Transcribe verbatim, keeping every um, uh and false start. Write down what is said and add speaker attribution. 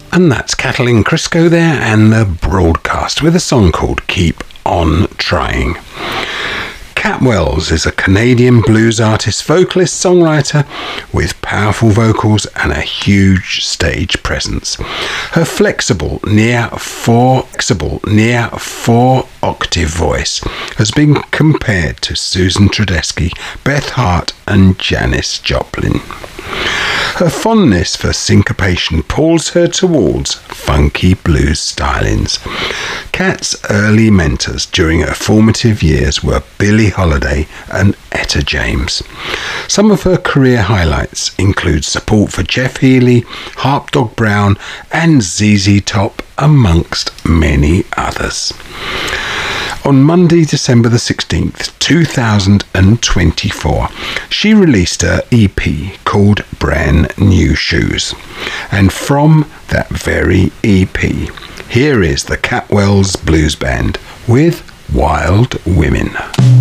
Speaker 1: And that's Katalin Crisco there and the Broadcast with a song called Keep On Trying. Cat Wells is a Canadian blues artist, vocalist, songwriter with powerful vocals and a huge stage presence. Her flexible, near four, flexible, near four octave voice has been compared to Susan Tedeschi, Beth Hart and Janis Joplin. Her fondness for syncopation pulls her towards funky blues stylings. Kat's early mentors during her formative years were Billie Holiday and Etta James. Some of her career highlights include support for Jeff Healey, Harp Dog Brown and Z Z Top, amongst many others. On Monday, December the sixteenth, two thousand twenty-four, she released her E P called Brand New Shoes. And from that very E P, here is the Cat Wells Blues Band with Wild Women.